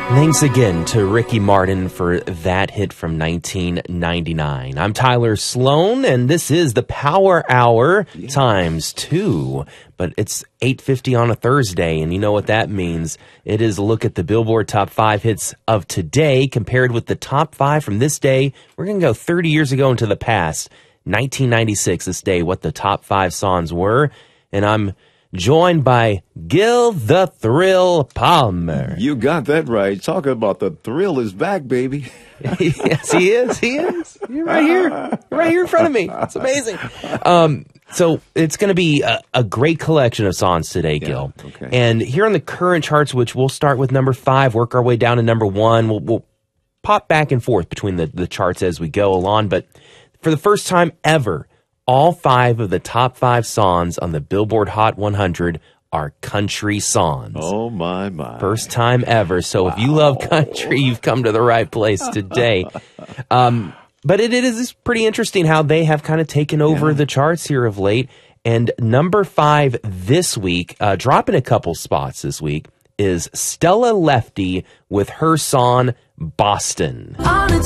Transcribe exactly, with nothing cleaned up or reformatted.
Thanks again to Ricky Martin for that hit from nineteen ninety-nine. I'm Tyler Sloan, and this is the Power Hour yeah. times two. But it's eight fifty on a Thursday, and you know what that means. It is a look at the Billboard Top five hits of today compared with the top five from this day. We're going to go thirty years ago into the past, nineteen ninety-six, this day, what the top five songs were. And I'm joined by Gil the Thrill Palmer. You got that right. Talking about the thrill is back, baby. Yes, he is. He is. You're right here. You're right here in front of me. It's amazing. Um, so it's going to be a, a great collection of songs today, Gil. Yeah, okay. And here on the current charts, which we'll start with number five, work our way down to number one. We'll, we'll pop back and forth between the, the charts as we go along. But for the first time ever, all five of the top five songs on the Billboard Hot one hundred are country songs. Oh, my, my. First time ever. So wow. If you love country, you've come to the right place today. Um, but it, it is pretty interesting how they have kind of taken over yeah. the charts here of late. And number five this week, uh, dropping a couple spots this week, is Stella Lefty with her song, Boston. On a